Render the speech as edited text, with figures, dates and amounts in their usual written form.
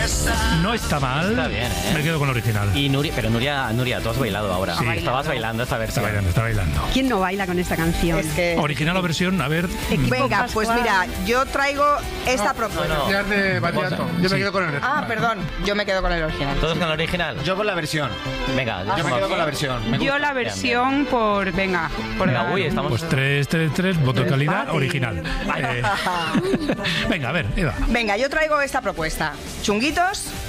No está mal. Está bien, ¿eh? Me quedo con el original. Y Nuria, pero Nuria, tú has bailado ahora. Sí. Estabas bailando esta versión. Está bailando. ¿Quién no baila con esta canción? Es que... Original o versión, a ver. Venga, pues mira, yo traigo esta propuesta. No. Ya de Batiato. Yo me quedo con el Ah, perdón, yo me quedo con el original. ¿Todos con el original? Yo con la versión. Venga, Yo me quedo con la versión. Me Yo gusta. la versión por... Venga, por Venga, dar uy, un- estamos... Pues 3, voto de calidad, Empate. original. Venga, a ver, Eva. Venga, yo traigo esta propuesta. Chunguitos